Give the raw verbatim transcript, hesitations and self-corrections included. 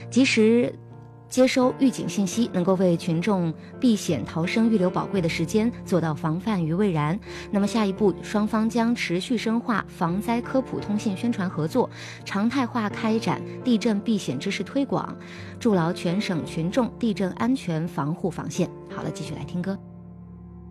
及时接收预警信息，能够为群众避险逃生预留宝贵的时间，做到防范于未然。那么下一步，双方将持续深化防灾科普通信宣传合作，常态化开展地震避险知识推广，筑牢全省群众地震安全防护防线。好了，继续来听歌。